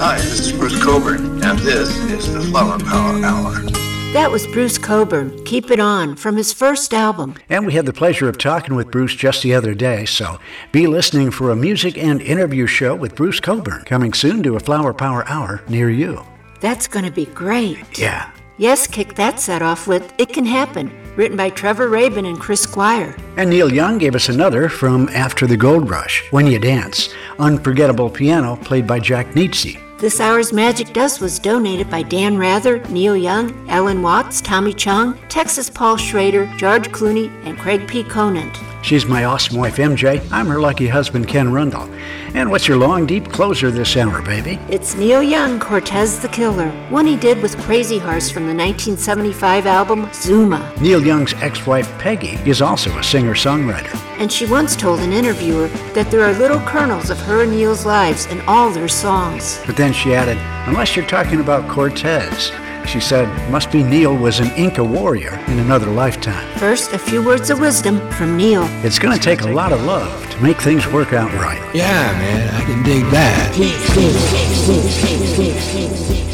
Hi, this is Bruce Coburn, and this is the Flower Power Hour. That was Bruce Coburn, Keep It On, from his first album. And we had the pleasure of talking with Bruce just the other day, so be listening for a music and interview show with Bruce Coburn, coming soon to a Flower Power Hour near you. That's going to be great. Yeah. Yes, kick that set off with It Can Happen, written by Trevor Rabin and Chris Squire. And Neil Young gave us another from After the Gold Rush, When You Dance, unforgettable piano played by Jack Nietzsche. This hour's Magic Dust was donated by Dan Rather, Neil Young, Ellen Watts, Tommy Chung, Texas Paul Schrader, George Clooney, and Craig P. Conant. She's my awesome wife, MJ. I'm her lucky husband, Ken Rundle. And what's your long, deep closer this hour, baby? It's Neil Young, Cortez the Killer, one he did with Crazy Horse from the 1975 album Zuma. Neil Young's ex-wife, Peggy, is also a singer-songwriter. And she once told an interviewer that there are little kernels of her and Neil's lives in all their songs. But then she added, unless you're talking about Cortez. She said, must be Neil was an Inca warrior in another lifetime. First, a few words of wisdom from Neil. It's going to take a lot of love to make things work out right. Yeah, man, I can dig that.